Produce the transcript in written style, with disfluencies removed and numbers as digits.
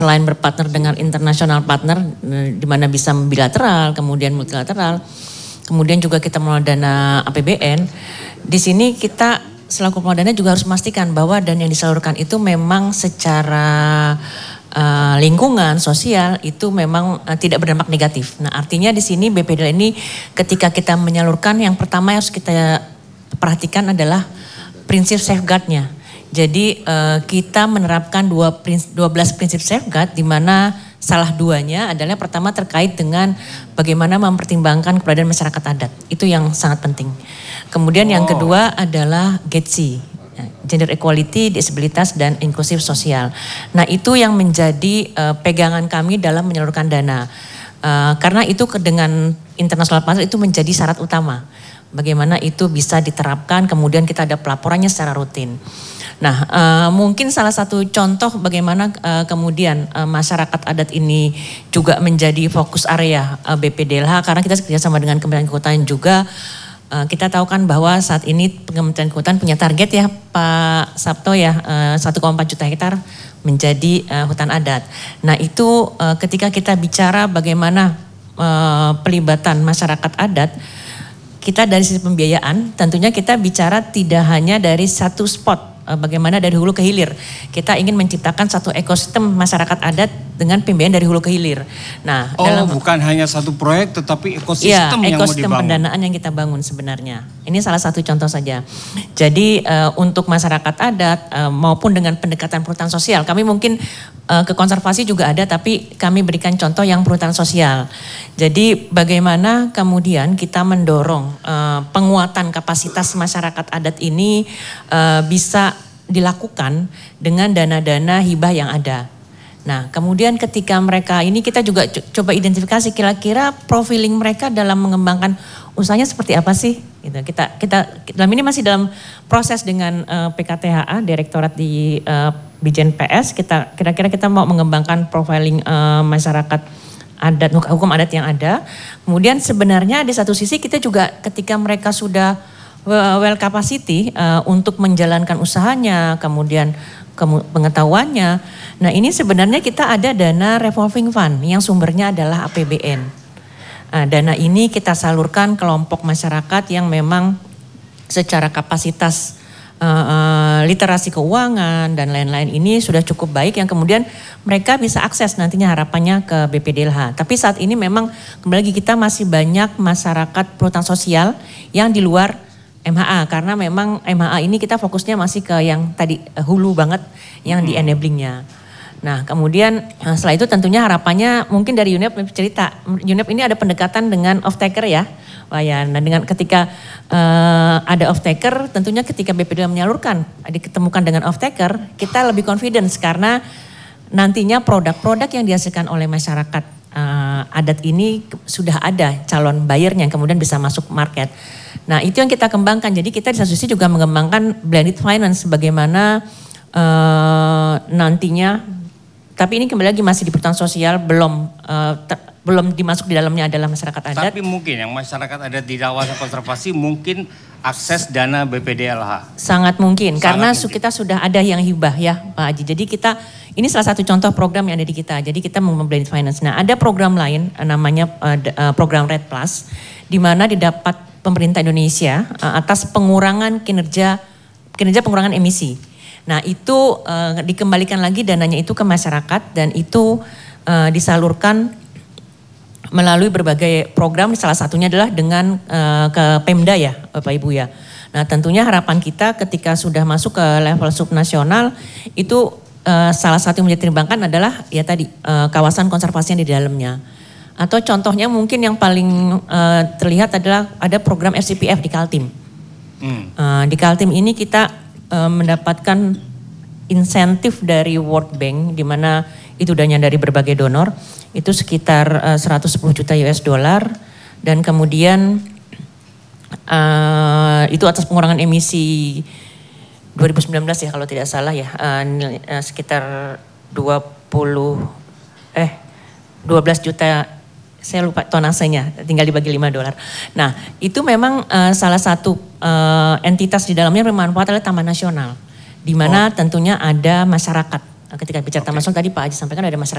selain berpartner dengan internasional partner, di mana bisa bilateral, kemudian multilateral, kemudian juga kita mengelola dana APBN, di sini kita selaku pengelola dana juga harus memastikan bahwa dana yang disalurkan itu memang secara lingkungan, sosial itu memang tidak berdampak negatif. Nah artinya di sini BPDL ini ketika kita menyalurkan, yang pertama yang harus kita perhatikan adalah prinsip safeguard-nya. Jadi kita menerapkan 12 prinsip safeguard, di mana salah duanya adalah pertama terkait dengan bagaimana mempertimbangkan keberadaan masyarakat adat. Itu yang sangat penting. Kemudian yang kedua adalah GEDSI, Gender Equality, Disabilitas, dan Inklusif Sosial. Nah itu yang menjadi pegangan kami dalam menyalurkan dana. Karena itu dengan international partner itu menjadi syarat utama. Bagaimana itu bisa diterapkan, kemudian kita ada pelaporannya secara rutin. Nah, mungkin salah satu contoh bagaimana kemudian masyarakat adat ini juga menjadi fokus area BPDLH, karena kita kerjasama dengan Kementerian Kehutanan juga. Kita tahu kan bahwa saat ini Kementerian Kehutanan punya target ya Pak Sabto ya, 1,4 juta hektar menjadi hutan adat. Nah itu ketika kita bicara bagaimana pelibatan masyarakat adat, kita dari sisi pembiayaan tentunya kita bicara tidak hanya dari satu spot, bagaimana dari hulu ke hilir. Kita ingin menciptakan satu ekosistem masyarakat adat dengan pembiayaan dari hulu ke hilir. Nah, bukan hanya satu proyek tetapi ekosistem yang ekosistem mau dibangun. pendanaan yang kita bangun sebenarnya. Ini salah satu contoh saja. Jadi untuk masyarakat adat maupun dengan pendekatan perhutanan sosial, kami mungkin ke konservasi juga ada, tapi kami berikan contoh yang perhutanan sosial. Jadi bagaimana kemudian kita mendorong penguatan kapasitas masyarakat adat ini bisa dilakukan dengan dana-dana hibah yang ada. Nah, kemudian ketika mereka ini kita juga coba identifikasi kira-kira profiling mereka dalam mengembangkan usahanya seperti apa sih? Gitu. Kita dalam ini masih dalam proses dengan PKTHA, Direktorat di Bijen PS. Kira-kira kita mau mengembangkan profiling masyarakat adat, hukum adat yang ada. Kemudian sebenarnya di satu sisi kita juga ketika mereka sudah well capacity untuk menjalankan usahanya, kemudian pengetahuannya. Nah ini sebenarnya kita ada dana revolving fund yang sumbernya adalah APBN. Dana ini kita salurkan kelompok masyarakat yang memang secara kapasitas literasi keuangan dan lain-lain ini sudah cukup baik, yang kemudian mereka bisa akses nantinya harapannya ke BPDLH. Tapi saat ini memang kembali lagi kita masih banyak masyarakat perhutanan sosial yang di luar MHA, karena memang MHA ini kita fokusnya masih ke yang tadi hulu banget yang di enablingnya. Nah kemudian setelah itu tentunya harapannya mungkin dari UNEP cerita, UNEP ini ada pendekatan dengan off-taker ya. Nah dengan ketika ada off-taker, tentunya ketika BPDL menyalurkan diketemukan dengan off-taker, kita lebih confidence karena nantinya produk-produk yang dihasilkan oleh masyarakat adat ini sudah ada calon buyernya yang kemudian bisa masuk market. Nah itu yang kita kembangkan, jadi kita di satu sisi juga mengembangkan blended finance bagaimana nantinya, tapi ini kembali lagi masih di perhutanan sosial, belum dimasuk di dalamnya adalah masyarakat adat. Tapi mungkin yang masyarakat adat di kawasan konservasi mungkin akses dana BPDLH. Sangat mungkin, karena kita sudah ada yang hibah ya Pak Haji. Jadi ini salah satu contoh program yang ada di kita. Jadi kita memblended finance. Nah ada program lain namanya program Red Plus, di mana didapat pemerintah Indonesia atas pengurangan kinerja pengurangan emisi. Nah itu dikembalikan lagi dananya itu ke masyarakat, dan itu disalurkan melalui berbagai program, salah satunya adalah dengan ke Pemda ya Bapak Ibu ya. Nah tentunya harapan kita ketika sudah masuk ke level subnasional itu salah satu yang menjadi pertimbangan adalah ya tadi kawasan konservasi yang di dalamnya. Atau contohnya mungkin yang paling terlihat adalah ada program RCPF di Kaltim. Di Kaltim ini kita mendapatkan insentif dari World Bank, di mana itu dananya dari berbagai donor, itu sekitar 110 juta US dollar, dan kemudian itu atas pengurangan emisi 2019 ya kalau tidak salah ya, sekitar 12 juta, saya lupa tonasenya, tinggal dibagi $5. Nah itu memang salah satu entitas di dalamnya bermanfaat adalah Taman Nasional, di mana tentunya ada masyarakat. Ketika bicara Taman Nasional tadi Pak Haji sampaikan ada masyarakat.